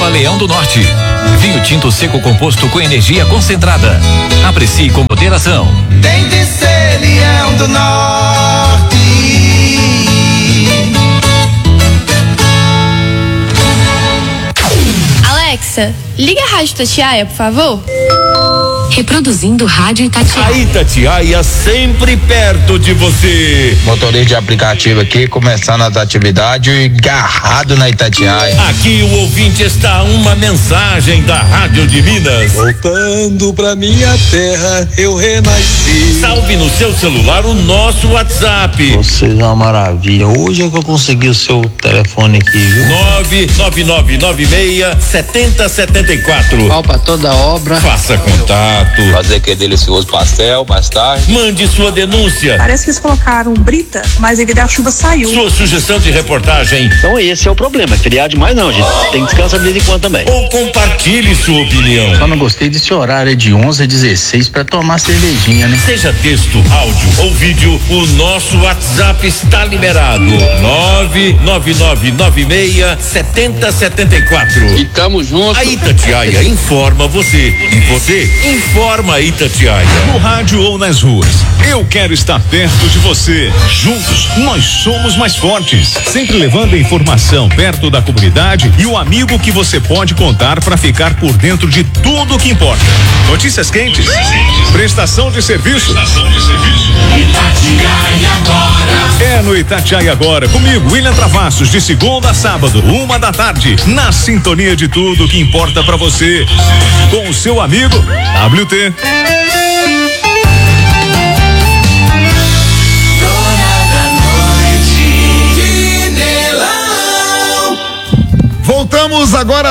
Nova Leão do Norte. Vinho tinto seco composto com energia concentrada. Aprecie com moderação. Tem de ser Leão do Norte. Alexa, liga a Rádio Itatiaia, por favor. Reproduzindo Rádio Itatiaia. A Itatiaia sempre perto de você. Motorista de aplicativo aqui, começando as atividades e agarrado na Itatiaia. Aqui o ouvinte está uma mensagem da Rádio de Minas. Voltando pra minha terra, eu renasci. Salve no seu celular o nosso WhatsApp. Vocês é uma maravilha. Hoje é que eu consegui o seu telefone aqui, viu? 99996-7074. Pau pra toda obra. Faça contato. Fazer aquele delicioso pastel mais tarde. Mande sua denúncia. Parece que eles colocaram brita, mas ele da chuva saiu. Sua sugestão de reportagem. Então esse é o problema, é feriado demais não, gente. Tem que descansar de vez em quando também. Ou compartilhe sua opinião. Só não gostei desse horário de 11 a 16 pra tomar cervejinha, né? Seja texto, áudio ou vídeo, o nosso WhatsApp está liberado. 99996-7074. E tamo junto. A Itatiaia informa você. E você informa a Itatiaia. No rádio ou nas ruas. Eu quero estar perto de você. Juntos, nós somos mais fortes. Sempre levando a informação perto da comunidade e o amigo que você pode contar para ficar por dentro de tudo o que importa. Notícias quentes. Prestação de serviço. Itatiaia agora. É no Itatiaia agora. Comigo, William Travassos, de segunda a sábado, 1h, na sintonia de tudo o que importa para você. Com o seu amigo WT. Voltamos agora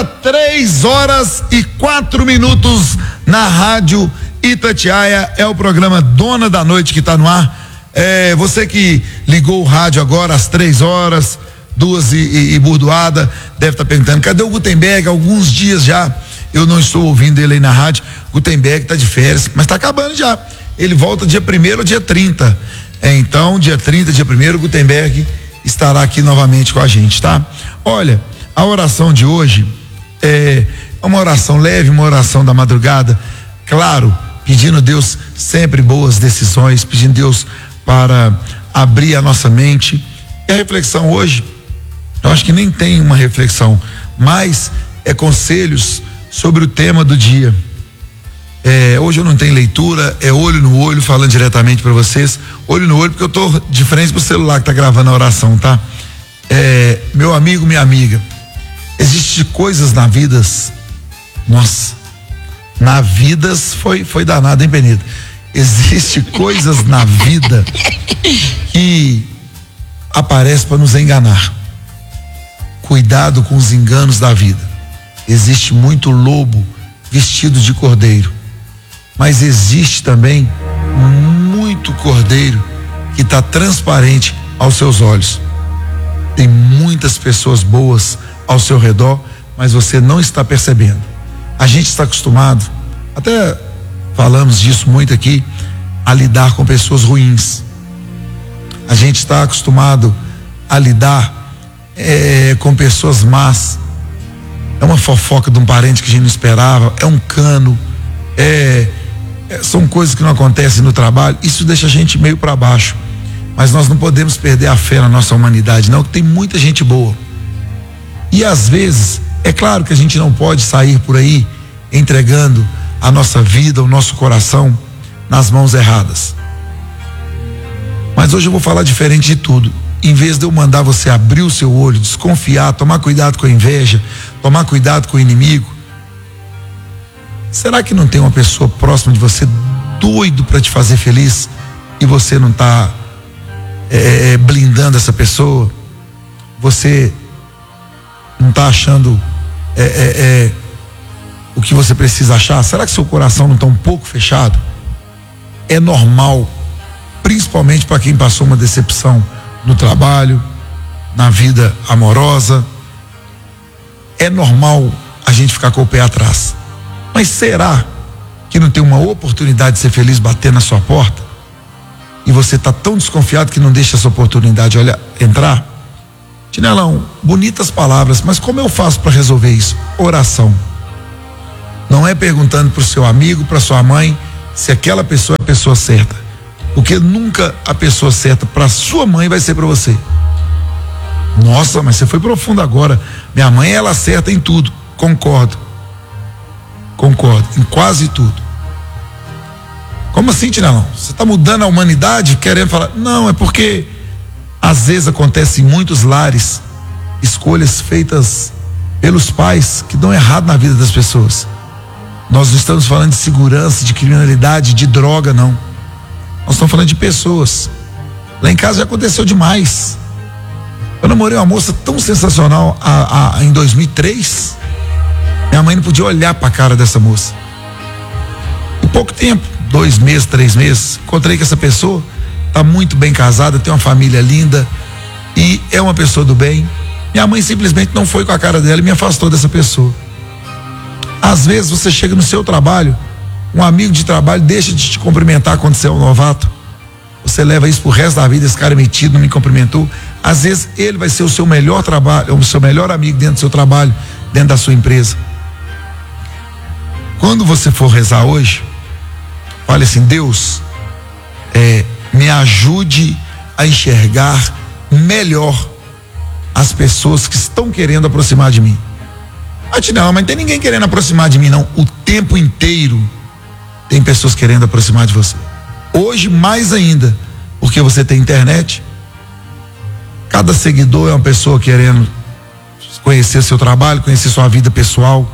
3h04 na Rádio Itatiaia. É o programa Dona da Noite que está no ar. Você que ligou o rádio agora às 3h, 2 e burdoada, deve estar perguntando, cadê o Gutenberg? Alguns dias já eu não estou ouvindo ele aí na rádio. Gutenberg está de férias, mas está acabando já. Ele volta dia 1º ou dia 30. Então, dia 30, dia 1º, Gutenberg estará aqui novamente com a gente, tá? Olha, a oração de hoje é uma oração leve, uma oração da madrugada, claro, pedindo a Deus sempre boas decisões, pedindo a Deus para abrir a nossa mente. E a reflexão hoje, eu acho que nem tem uma reflexão, mas é conselhos sobre o tema do dia. Hoje eu não tenho leitura, é olho no olho, falando diretamente para vocês, olho no olho, porque eu tô de frente pro celular que tá gravando a oração, tá? Meu amigo, minha amiga, existem coisas na vida, nossa, na vida foi danado, hein, Benito? Existem coisas na vida que aparecem para nos enganar. Cuidado com os enganos da vida. Existe muito lobo vestido de cordeiro, mas existe também muito cordeiro que está transparente aos seus olhos. Tem muitas pessoas boas ao seu redor, mas você não está percebendo. A gente está acostumado, até falamos disso muito aqui, a lidar com pessoas ruins. A gente está acostumado a lidar com pessoas más. É uma fofoca de um parente que a gente não esperava, é um cano, são coisas que não acontecem no trabalho. Isso deixa a gente meio para baixo, mas nós não podemos perder a fé na nossa humanidade, não, que tem muita gente boa. E às vezes, é claro que a gente não pode sair por aí entregando a nossa vida, o nosso coração nas mãos erradas. Mas hoje eu vou falar diferente de tudo. Em vez de eu mandar você abrir o seu olho, desconfiar, tomar cuidado com a inveja, tomar cuidado com o inimigo, será que não tem uma pessoa próxima de você doido para te fazer feliz e você não está blindando essa pessoa? Você não está achando o que você precisa achar? Será que seu coração não está um pouco fechado? É normal, principalmente para quem passou uma decepção no trabalho, na vida amorosa. É normal a gente ficar com o pé atrás. Mas será que não tem uma oportunidade de ser feliz bater na sua porta? E você está tão desconfiado que não deixa essa oportunidade entrar? Tinelão, bonitas palavras, mas como eu faço para resolver isso? Oração. Não é perguntando pro seu amigo, pra sua mãe, se aquela pessoa é a pessoa certa. Porque nunca a pessoa certa para sua mãe vai ser para você. Nossa, mas você foi profundo agora. Minha mãe, ela acerta em tudo. Concordo, em quase tudo. Como assim, Tinelão? Você está mudando a humanidade querendo falar? Não, é porque às vezes acontece em muitos lares escolhas feitas pelos pais que dão errado na vida das pessoas. Nós não estamos falando de segurança, de criminalidade, de droga, não. Nós estamos falando de pessoas. Lá em casa já aconteceu demais. Eu namorei uma moça tão sensacional em 2003. Minha mãe não podia olhar para a cara dessa moça. Em pouco tempo, 2 meses, 3 meses, encontrei com essa pessoa. Está muito bem casada, tem uma família linda e é uma pessoa do bem. Minha mãe simplesmente não foi com a cara dela e me afastou dessa pessoa. Às vezes você chega no seu trabalho, um amigo de trabalho deixa de te cumprimentar quando você é um novato. Você leva isso pro resto da vida, esse cara é metido, não me cumprimentou. Às vezes ele vai ser o seu melhor trabalho, o seu melhor amigo dentro do seu trabalho, dentro da sua empresa. Quando você for rezar hoje, fale assim: Deus, me ajude a enxergar melhor as pessoas que estão querendo aproximar de mim. Não, mas não tem ninguém querendo aproximar de mim, não. O tempo inteiro tem pessoas querendo aproximar de você. Hoje mais ainda, porque você tem internet. Cada seguidor é uma pessoa querendo conhecer seu trabalho, conhecer sua vida pessoal.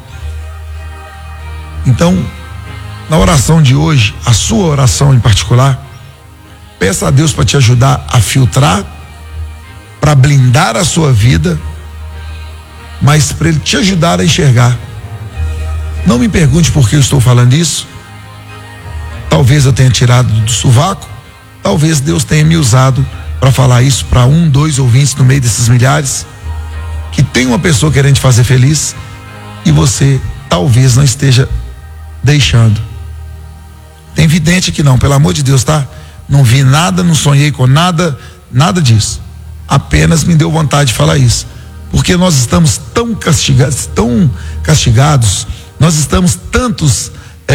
Então, na oração de hoje, a sua oração em particular, peça a Deus para te ajudar a filtrar, para blindar a sua vida, mas para Ele te ajudar a enxergar. Não me pergunte por que eu estou falando isso. Talvez eu tenha tirado do sovaco, talvez Deus tenha me usado para falar isso para 1, 2 ouvintes no meio desses milhares, que tem uma pessoa querendo te fazer feliz e você talvez não esteja deixando. Tem vidente aqui não, pelo amor de Deus, tá? Não vi nada, não sonhei com nada, nada disso. Apenas me deu vontade de falar isso. Porque nós estamos tão castigados, nós estamos tantos,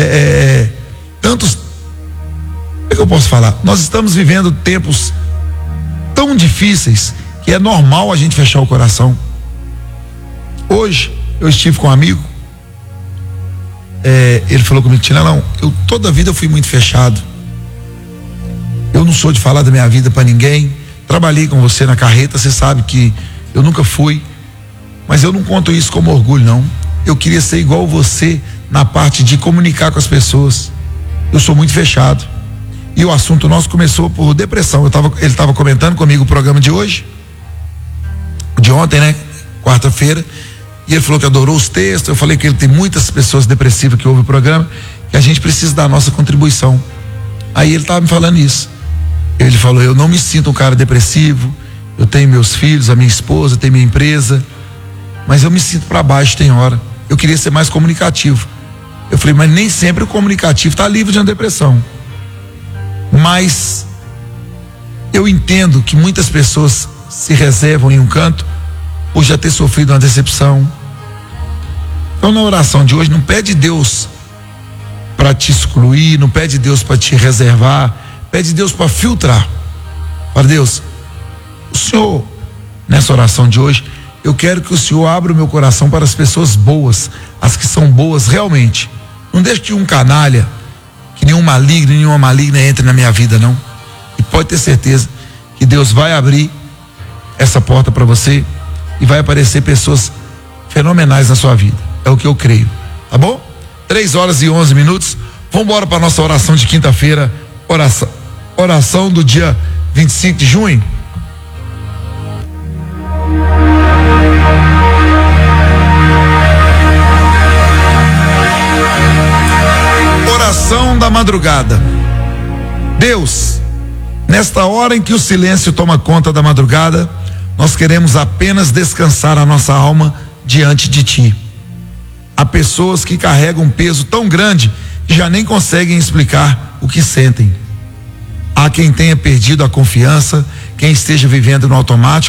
como é que eu posso falar? Nós estamos vivendo tempos tão difíceis que é normal a gente fechar o coração. Hoje eu estive com um amigo, ele falou comigo: Tinelão, eu toda a vida eu fui muito fechado. Eu não sou de falar da minha vida para ninguém. Trabalhei com você na carreta, você sabe que eu nunca fui, mas eu não conto isso como orgulho, não. Eu queria ser igual você na parte de comunicar com as pessoas. Eu sou muito fechado. E o assunto nosso começou por depressão. Ele estava comentando comigo o programa de hoje, de ontem, né? Quarta-feira. E ele falou que adorou os textos. Eu falei que ele tem muitas pessoas depressivas que ouvem o programa, que a gente precisa dar a nossa contribuição. Aí ele estava me falando isso. Ele falou: eu não me sinto um cara depressivo, eu tenho meus filhos, a minha esposa, tenho minha empresa, mas eu me sinto para baixo tem hora. Eu queria ser mais comunicativo. Eu falei: mas nem sempre o comunicativo está livre de uma depressão. Mas eu entendo que muitas pessoas se reservam em um canto por já ter sofrido uma decepção. Então, na oração de hoje, não pede Deus para te excluir, não pede Deus para te reservar, pede Deus para filtrar. Para Deus, o Senhor, nessa oração de hoje, eu quero que o Senhor abra o meu coração para as pessoas boas, as que são boas realmente. Não deixe que um canalha, que nenhum maligno, nenhuma maligna entre na minha vida, não. E pode ter certeza que Deus vai abrir essa porta para você e vai aparecer pessoas fenomenais na sua vida. É o que eu creio, tá bom? 3h11. Vamos embora para nossa oração de quinta-feira. Oração do dia 25 de junho. Oração da madrugada. Deus, nesta hora em que o silêncio toma conta da madrugada, nós queremos apenas descansar a nossa alma diante de Ti. Há pessoas que carregam um peso tão grande que já nem conseguem explicar o que sentem. Há quem tenha perdido a confiança, quem esteja vivendo no automático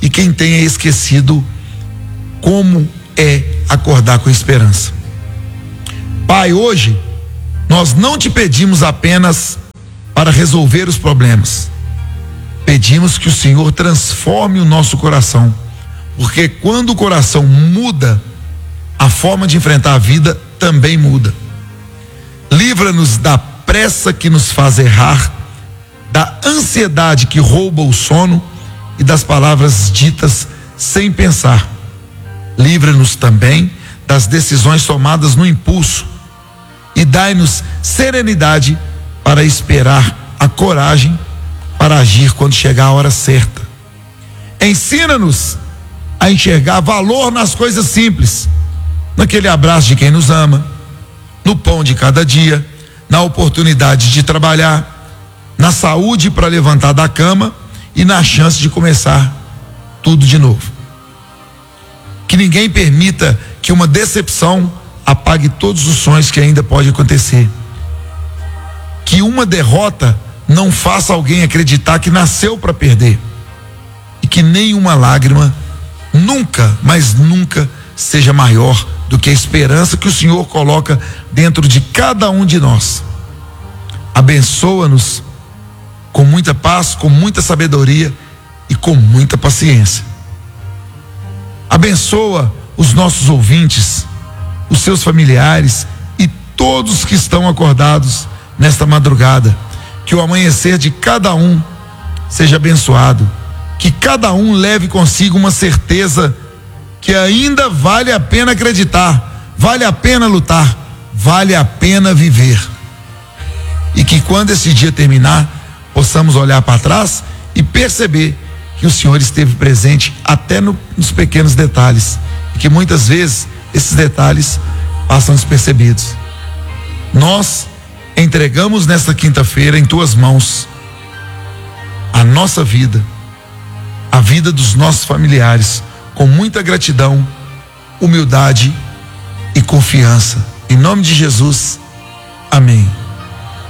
e quem tenha esquecido como é acordar com esperança. Pai, hoje nós não te pedimos apenas para resolver os problemas. Pedimos que o Senhor transforme o nosso coração, porque quando o coração muda, a forma de enfrentar a vida também muda. Livra-nos da pressa que nos faz errar, da ansiedade que rouba o sono e das palavras ditas sem pensar. Livra-nos também das decisões tomadas no impulso e dai-nos serenidade para esperar a coragem para agir quando chegar a hora certa. Ensina-nos a enxergar valor nas coisas simples, naquele abraço de quem nos ama, no pão de cada dia, na oportunidade de trabalhar, na saúde para levantar da cama e na chance de começar tudo de novo. Que ninguém permita que uma decepção apague todos os sonhos que ainda pode acontecer. Que uma derrota não faça alguém acreditar que nasceu para perder. E que nenhuma lágrima nunca, mas nunca seja maior do que a esperança que o Senhor coloca dentro de cada um de nós. Abençoa-nos com muita paz, com muita sabedoria e com muita paciência. Abençoa os nossos ouvintes, os seus familiares e todos que estão acordados nesta madrugada. Que o amanhecer de cada um seja abençoado, que cada um leve consigo uma certeza que ainda vale a pena acreditar, vale a pena lutar, vale a pena viver. E que quando esse dia terminar, possamos olhar para trás e perceber que o Senhor esteve presente até nos pequenos detalhes, e que muitas vezes esses detalhes passam despercebidos. Nós entregamos nesta quinta-feira em tuas mãos a nossa vida, a vida dos nossos familiares, com muita gratidão, humildade e confiança. Em nome de Jesus, amém.